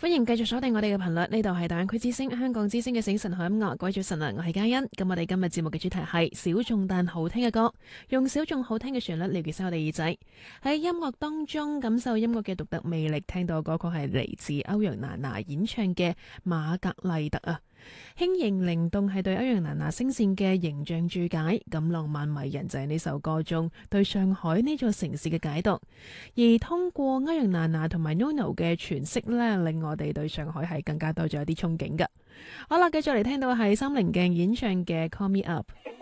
歡迎繼續鎖定我哋嘅頻率，呢度係大灣區之聲、香港之聲嘅醒神海音樂。各位早晨啊，我係嘉欣。咁我哋今日節目嘅主題係小眾但好聽嘅歌，用小眾好聽嘅旋律療愈晒我哋耳仔，喺音樂當中感受音樂嘅獨特魅力。聽到歌曲係嚟自歐陽娜娜演唱嘅《瑪格麗特》啊。輕盈靈動係對歐陽娜娜聲線嘅形象注解，咁浪漫迷人就係呢首歌中對上海呢座城市嘅解讀。而通過歐陽娜娜同埋 NONO 嘅詮釋呢，令我哋對上海係更加多咗一啲憧憬噶。好啦，繼續嚟聽到係三棱鏡演唱嘅《Call Me Up》。